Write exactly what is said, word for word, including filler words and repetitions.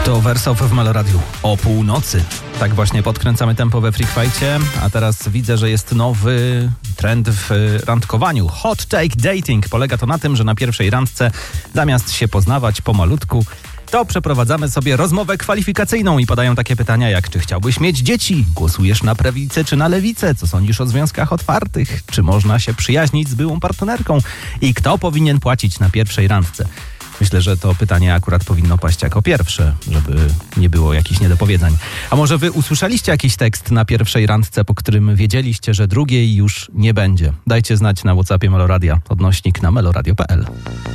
To Wersow w Meloradiu o północy. Tak właśnie podkręcamy tempo we Freakfajcie, a teraz widzę, że jest nowy trend w randkowaniu. Hot take dating. Polega to na tym, że na pierwszej randce zamiast się poznawać pomalutku, to przeprowadzamy sobie rozmowę kwalifikacyjną i padają takie pytania jak: czy chciałbyś mieć dzieci? Głosujesz na prawicę czy na lewicę? Co sądzisz o związkach otwartych? Czy można się przyjaźnić z byłą partnerką? I kto powinien płacić na pierwszej randce? Myślę, że to pytanie akurat powinno paść jako pierwsze, żeby nie było jakichś niedopowiedzań. A może wy usłyszeliście jakiś tekst na pierwszej randce, po którym wiedzieliście, że drugiej już nie będzie? Dajcie znać na WhatsAppie Meloradia, odnośnik na meloradio kropka p l.